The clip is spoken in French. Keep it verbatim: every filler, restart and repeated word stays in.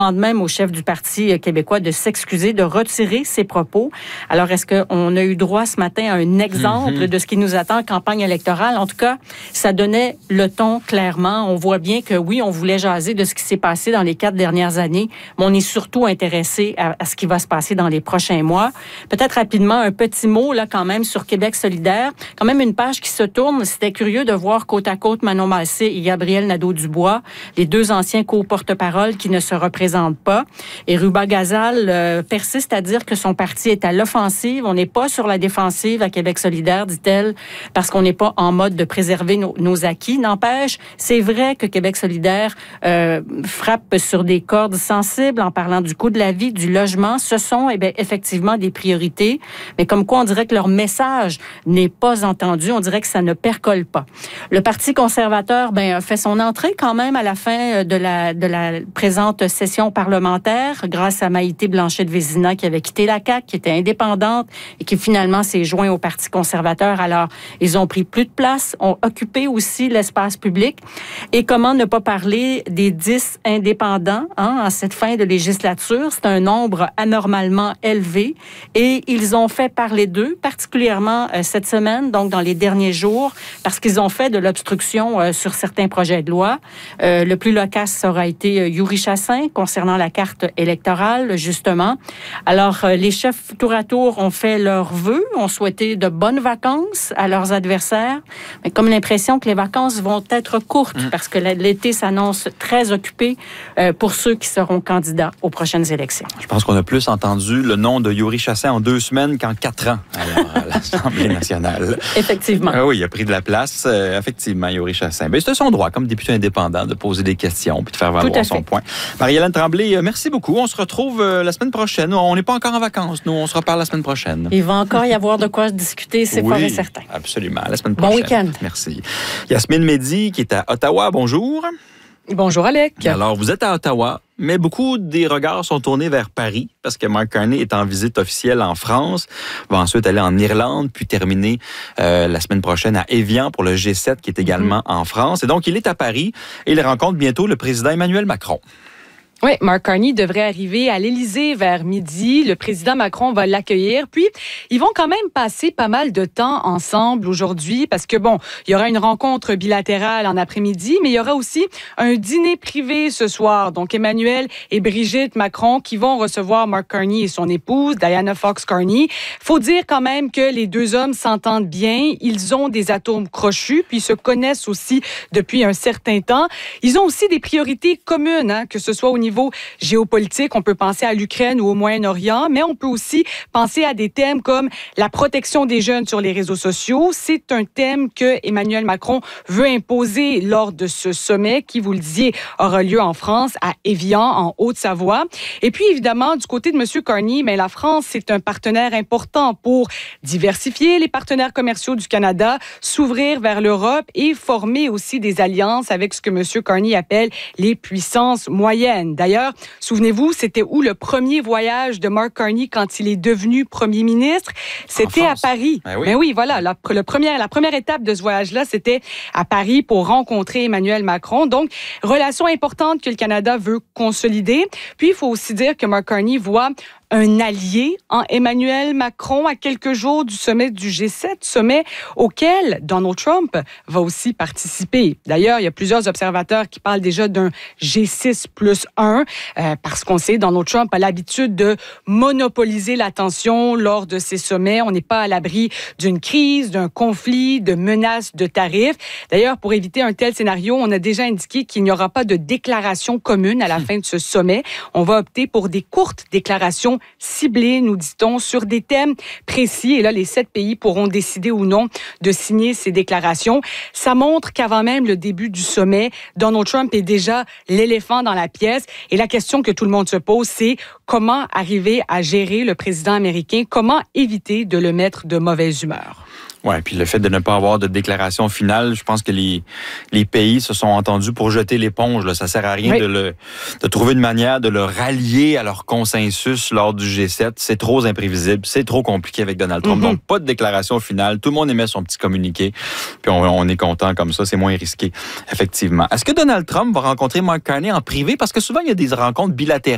demande même au chef du Parti québécois de s'excuser, de retirer ses propos. Alors, est-ce qu'on a eu droit ce matin à un exemple mm-hmm. de ce qui nous attend en campagne électorale? En tout cas, ça donnait le ton clairement. On voit bien que oui, on voulait jaser de ce qui s'est passé dans les quatre dernières années, mais on est surtout intéressé à, à ce qui va se passer dans les prochains mois. Peut-être rapidement, un petit mot là quand même sur Québec solidaire. Quand même une page qui se tourne. C'était curieux de voir côte à côte Manon Massé et Gabriel Nadeau-Dubois, les deux anciens co-porte-parole qui ne se représentent pas. Et Ruba Gazal euh, persiste à dire que son parti est à l'offensive. On n'est pas sur la défensive à Québec solidaire, dit-elle, parce qu'on n'est pas en mode de préserver nos, nos acquis. N'empêche, c'est vrai que Québec solidaire euh, frappe sur des cordes sensibles en parlant du coût de la vie, du logement. Ce sont eh bien, effectivement des priorités, mais comme quoi on dirait que leur message n'est pas entendu. On dirait que ça ne percole pas. Le Parti conservateur ben, a fait son entrée quand même à la fin de la, de la présente session parlementaire grâce à Maïté Blanchet de Vézina qui avait quitté la C A Q, qui était indépendante et qui finalement s'est joint au Parti conservateur. Alors, ils ont pris plus de place, ont occupé aussi l'espace public. Et comment ne pas parler des dix indépendants hein, en cette fin de législature? C'est un nombre anormalement élevé et ils ont fait parler d'eux, particulièrement euh, cette semaine, donc dans les derniers jours, parce qu'ils ont fait de l'obstruction euh, sur certains projets de loi. Euh, le plus loquace aura été euh, Yuri Chassin, concernant la carte électorale, justement. Alors, euh, les chefs, tour à tour, ont fait leurs vœux, ont souhaité de bonnes vacances à leurs adversaires, mais comme l'impression que les vacances vont être courtes, mmh. parce que l'été s'annonce très occupé euh, pour ceux qui seront candidats aux prochaines élections. Je pense qu'on a plus entendu le nom de Yuri Chassin en deux semaines qu'en quatre ans alors, à l'Assemblée nationale. Effectivement. Ah oui, il a pris de la place, euh, effectivement, Yuri Chassin. Mais c'est son droit, comme député indépendant, de poser des questions puis de faire valoir son point. Marie-Hélène Tremblay, merci beaucoup. On se retrouve la semaine prochaine. On n'est pas encore en vacances, nous. On se reparle la semaine prochaine. Il va encore y avoir de quoi discuter, c'est oui, fort et certain. Absolument. La semaine prochaine. Bon week-end. Merci. Yasmine Mehdi, qui est à Ottawa. Bonjour. Bonjour, Alec. Alors, vous êtes à Ottawa, mais beaucoup des regards sont tournés vers Paris parce que Mark Carney est en visite officielle en France, va ensuite aller en Irlande, puis terminer euh, la semaine prochaine à Évian pour le G sept qui est également mm-hmm. en France. Et donc, il est à Paris et il rencontre bientôt le président Emmanuel Macron. Oui, Mark Carney devrait arriver à l'Élysée vers midi. Le président Macron va l'accueillir. Puis, ils vont quand même passer pas mal de temps ensemble aujourd'hui parce que, bon, il y aura une rencontre bilatérale en après-midi, mais il y aura aussi un dîner privé ce soir. Donc, Emmanuel et Brigitte Macron qui vont recevoir Mark Carney et son épouse, Diana Fox Carney. Faut dire quand même que les deux hommes s'entendent bien. Ils ont des atomes crochus, puis ils se connaissent aussi depuis un certain temps. Ils ont aussi des priorités communes, hein, que ce soit au niveau niveau géopolitique, on peut penser à l'Ukraine ou au Moyen-Orient, mais on peut aussi penser à des thèmes comme la protection des jeunes sur les réseaux sociaux. C'est un thème que Emmanuel Macron veut imposer lors de ce sommet qui, vous le disiez, aura lieu en France, à Évian, en Haute-Savoie. Et puis, évidemment, du côté de M. Carney, mais la France, c'est un partenaire important pour diversifier les partenaires commerciaux du Canada, s'ouvrir vers l'Europe et former aussi des alliances avec ce que M. Carney appelle les puissances moyennes. D'ailleurs, souvenez-vous, c'était où le premier voyage de Mark Carney quand il est devenu premier ministre? C'était à Paris. Ben oui. Ben oui, voilà. La, le premier, la première étape de ce voyage-là, c'était à Paris pour rencontrer Emmanuel Macron. Donc, relation importante que le Canada veut consolider. Puis, il faut aussi dire que Mark Carney voit un allié en Emmanuel Macron à quelques jours du sommet du G sept, sommet auquel Donald Trump va aussi participer. D'ailleurs, il y a plusieurs observateurs qui parlent déjà d'un G six plus un, euh, parce qu'on sait Donald Trump a l'habitude de monopoliser l'attention lors de ces sommets. On n'est pas à l'abri d'une crise, d'un conflit, de menaces de tarifs. D'ailleurs, pour éviter un tel scénario, on a déjà indiqué qu'il n'y aura pas de déclaration commune à la fin de ce sommet. On va opter pour des courtes déclarations ciblés, nous dit-on, sur des thèmes précis. Et là, les sept pays pourront décider ou non de signer ces déclarations. Ça montre qu'avant même le début du sommet, Donald Trump est déjà l'éléphant dans la pièce. Et la question que tout le monde se pose, c'est comment arriver à gérer le président américain? Comment éviter de le mettre de mauvaise humeur? Oui, puis le fait de ne pas avoir de déclaration finale, je pense que les, les pays se sont entendus pour jeter l'éponge. Là. Ça sert à rien oui. de, le, de trouver une manière de le rallier à leur consensus lors du G sept. C'est trop imprévisible, c'est trop compliqué avec Donald Trump. Mm-hmm. Donc, pas de déclaration finale. Tout le monde émet son petit communiqué. Puis on, on est content comme ça, c'est moins risqué, effectivement. Est-ce que Donald Trump va rencontrer Mark Carney en privé? Parce que souvent, il y a des rencontres bilatérales